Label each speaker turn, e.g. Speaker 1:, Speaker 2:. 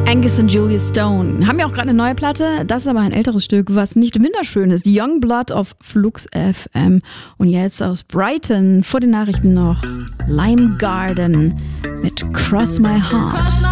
Speaker 1: Angus und Julia Stone haben ja auch gerade eine neue Platte. Das ist aber ein älteres Stück, was nicht wunderschön ist. Young Blood auf Flux FM. Und jetzt aus Brighton vor den Nachrichten noch Lime Garden mit Cross My Heart.